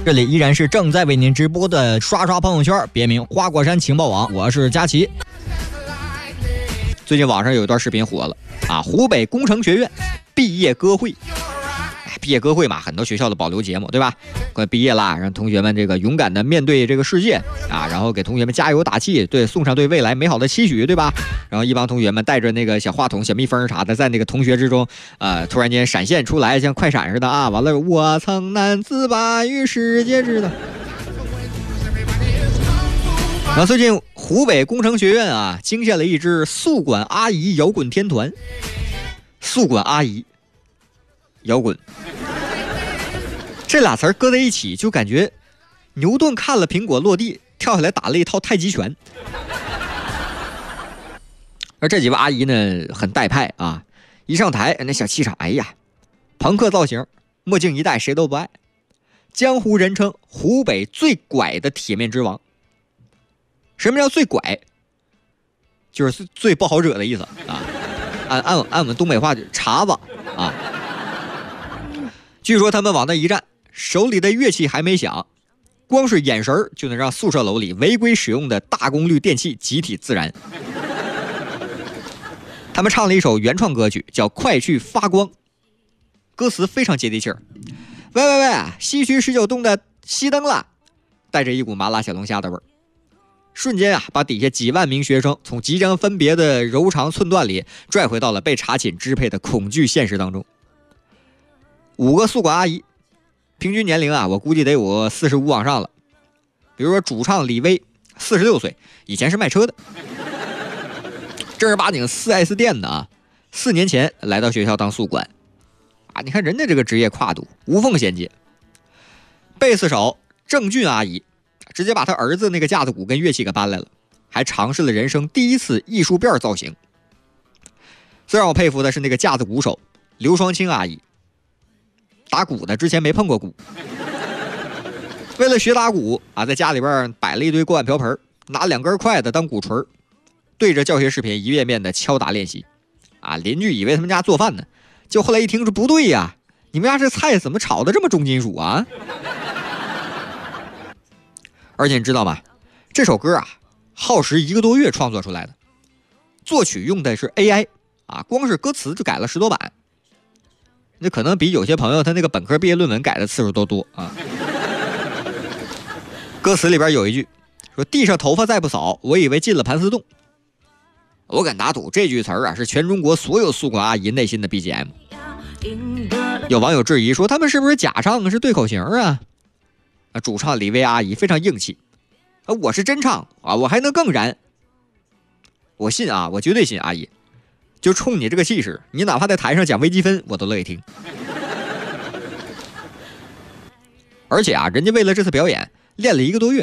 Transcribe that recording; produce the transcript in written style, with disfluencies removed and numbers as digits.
这里依然是正在为您直播的刷刷朋友圈，别名花果山情报网，我是佳琪。最近网上有一段视频火了啊，湖北工程学院毕业歌会。毕业歌会嘛，很多学校的保留节目，对吧？快毕业啦，让同学们这个勇敢的面对这个世界啊，然后给同学们加油打气，对，送上对未来美好的期许，对吧？然后一帮同学们带着那个小话筒、小蜜蜂啥的，在那个同学之中，突然间闪现出来，像快闪似的啊！完了，我曾难自拔于世界之大。然后最近湖北工程学院啊，惊现了一支宿管阿姨摇滚天团。宿管阿姨，摇滚。这俩词儿搁在一起，就感觉牛顿看了苹果落地，跳下来打了一套太极拳。而这几位阿姨呢，很带派啊！一上台，那小气场，哎呀，朋克造型，墨镜一戴，谁都不爱。江湖人称湖北最拐的铁面之王。什么叫最拐？就是最不好惹的意思啊！按我们东北话，茬子啊！据说他们往那一站，手里的乐器还没响，光是眼神就能让宿舍楼里违规使用的大功率电器集体自燃。他们唱了一首原创歌曲，叫《快去发光》，歌词非常接地气儿。喂喂喂，西区19栋的熄灯了，带着一股麻辣小龙虾的味儿。瞬间啊，把底下几万名学生从即将分别的柔肠寸断里拽回到了被查寝支配的恐惧现实当中。5个宿管阿姨，平均年龄啊，我估计得有45往上了。比如说主唱李薇，46岁，以前是卖车的，正儿八经4S 店的啊，4年前来到学校当宿管啊，你看人家这个职业跨度无缝衔接。贝斯手郑俊阿姨，直接把他儿子那个架子鼓跟乐器给搬来了，还尝试了人生第一次艺术辫造型。最让我佩服的是那个架子鼓手刘双清阿姨，打鼓的之前没碰过鼓，为了学打鼓啊，在家里边摆了一堆锅碗瓢盆，拿2根筷子当鼓槌，对着教学视频一遍遍的敲打练习。啊，邻居以为他们家做饭呢，就后来一听说不对呀，你们家这菜怎么炒的这么重金属啊？而且你知道吗？这首歌啊，耗时1个多月创作出来的，作曲用的是 AI 啊，光是歌词就改了10多版。那可能比有些朋友他那个本科毕业论文改的次数都多啊。歌词里边有一句说：“地上头发再不扫，我以为进了盘丝洞。”我敢打赌，这句词儿啊是全中国所有宿管阿姨内心的 BGM。有网友质疑说，他们是不是假唱，是对口型啊？主唱李薇阿姨非常硬气，我是真唱啊，我还能更燃。我信啊，我绝对信，阿姨。就冲你这个气势，你哪怕在台上讲微积分，我都乐意听。而且啊，人家为了这次表演练了1个多月。